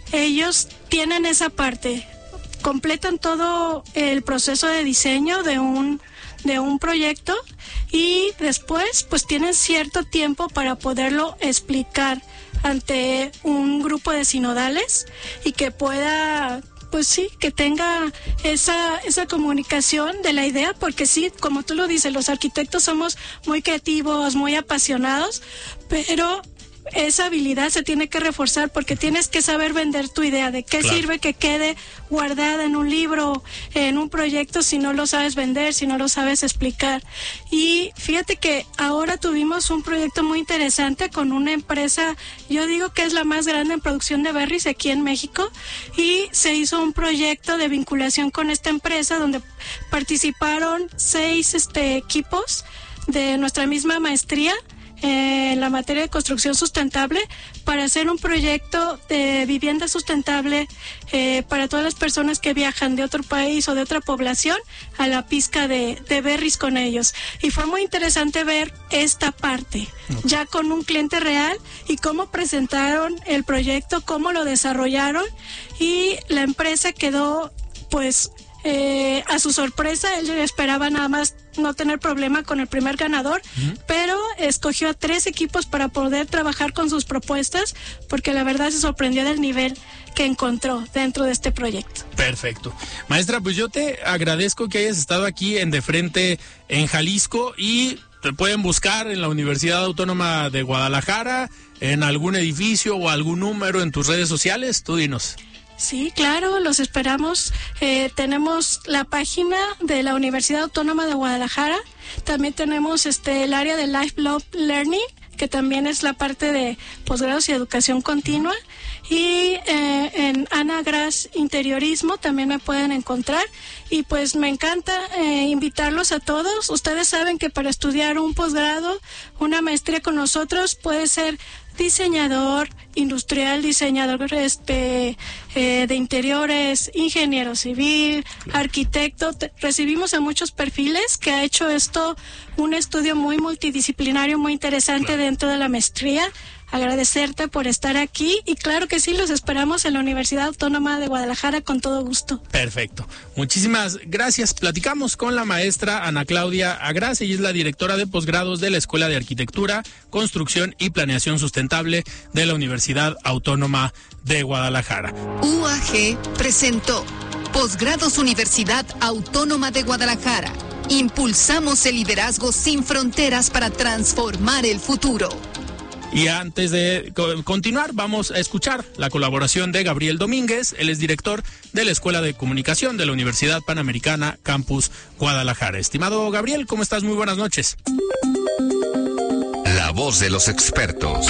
ellos tienen esa parte, completan todo el proceso de diseño de un proyecto y después pues tienen cierto tiempo para poderlo explicar ante un grupo de sinodales y que pueda, pues sí, que tenga esa comunicación de la idea, porque sí, como tú lo dices, los arquitectos somos muy creativos, muy apasionados, pero esa habilidad se tiene que reforzar porque tienes que saber vender tu idea. ¿De qué sirve que quede guardada en un libro, en un proyecto, si no lo sabes vender, si no lo sabes explicar? Y fíjate que ahora tuvimos un proyecto muy interesante con una empresa, yo digo que es la más grande en producción de berries aquí en México, y se hizo un proyecto de vinculación con esta empresa donde participaron 6 equipos de nuestra misma maestría en la materia de construcción sustentable para hacer un proyecto de vivienda sustentable para todas las personas que viajan de otro país o de otra población a la pizca de berries con ellos. Y fue muy interesante ver esta parte, ya con un cliente real y cómo presentaron el proyecto, cómo lo desarrollaron, y la empresa quedó pues a su sorpresa. Él esperaba nada más no tener problema con el primer ganador, pero escogió a 3 equipos para poder trabajar con sus propuestas, porque la verdad se sorprendió del nivel que encontró dentro de este proyecto. Perfecto. Maestra, pues yo te agradezco que hayas estado aquí en De Frente en Jalisco, y te pueden buscar en la Universidad Autónoma de Guadalajara, en algún edificio o algún número en tus redes sociales. Tú dinos. Sí, claro, los esperamos. Tenemos la página de la Universidad Autónoma de Guadalajara. También tenemos el área de Lifelong Learning, que también es la parte de posgrados y educación continua. Y en Ana Gras Interiorismo también me pueden encontrar. Y pues me encanta invitarlos a todos. Ustedes saben que para estudiar un posgrado, una maestría con nosotros, puede ser diseñador industrial, diseñador de interiores, ingeniero civil, arquitecto. Recibimos a muchos perfiles que ha hecho esto un estudio muy multidisciplinario, muy interesante dentro de la maestría. Agradecerte por estar aquí y claro que sí, los esperamos en la Universidad Autónoma de Guadalajara con todo gusto. Perfecto. Muchísimas gracias. Platicamos con la maestra Ana Claudia Agraz. Ella es la directora de posgrados de la Escuela de Arquitectura, Construcción y Planeación Sustentable de la Universidad Autónoma de Guadalajara. UAG presentó Posgrados Universidad Autónoma de Guadalajara. Impulsamos el liderazgo sin fronteras para transformar el futuro. Y antes de continuar, vamos a escuchar la colaboración de Gabriel Domínguez. Él es director de la Escuela de Comunicación de la Universidad Panamericana Campus Guadalajara. Estimado Gabriel, ¿cómo estás? Muy buenas noches. La voz de los expertos.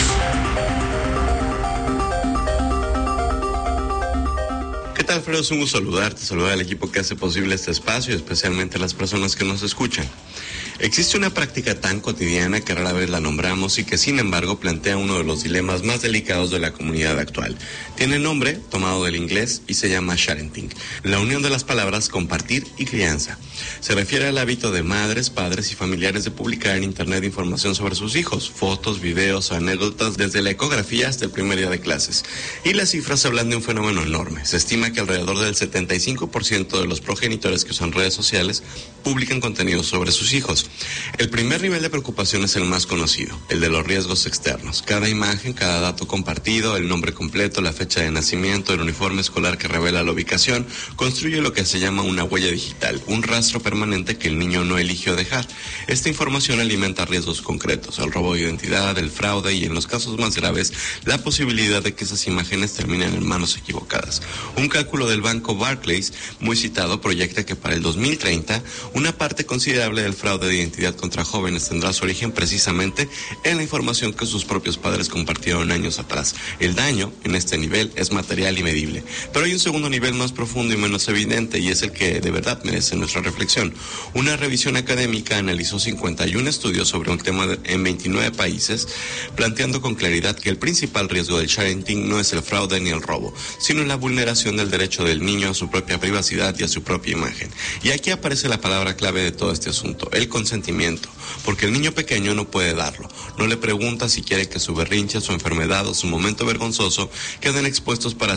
¿Qué tal, Alfredo? Es un gusto saludarte, saludar al equipo que hace posible este espacio y especialmente a las personas que nos escuchan. Existe una práctica tan cotidiana que rara vez la nombramos y que sin embargo plantea uno de los dilemas más delicados de la comunidad actual. Tiene nombre tomado del inglés y se llama sharenting, la unión de las palabras compartir y crianza. Se refiere al hábito de madres, padres y familiares de publicar en internet información sobre sus hijos, fotos, videos, anécdotas desde la ecografía hasta el primer día de clases. Y las cifras hablan de un fenómeno enorme. Se estima que alrededor del 75% de los progenitores que usan redes sociales publican contenido sobre sus hijos. El primer nivel de preocupación es el más conocido, el de los riesgos externos. Cada imagen, cada dato compartido, el nombre completo, la fecha de nacimiento, el uniforme escolar que revela la ubicación, construye lo que se llama una huella digital, un rastro permanente que el niño no eligió dejar. Esta información alimenta riesgos concretos, el robo de identidad, el fraude y, en los casos más graves, la posibilidad de que esas imágenes terminen en manos equivocadas. Un cálculo del banco Barclays, muy citado, proyecta que para el 2030, una parte considerable del fraude de identidad contra jóvenes tendrá su origen precisamente en la información que sus propios padres compartieron años atrás. El daño en este nivel es material y medible, pero hay un segundo nivel más profundo y menos evidente, y es el que de verdad merece nuestra reflexión. Una revisión académica analizó 51 estudios sobre un tema en 29 países, planteando con claridad que el principal riesgo del sharenting no es el fraude ni el robo, sino la vulneración del derecho del niño a su propia privacidad y a su propia imagen. Y aquí aparece la palabra clave de todo este asunto, el consentimiento, porque el niño pequeño no puede darlo. No le pregunta si quiere que su berrinche, su enfermedad o su momento vergonzoso queden expuestos para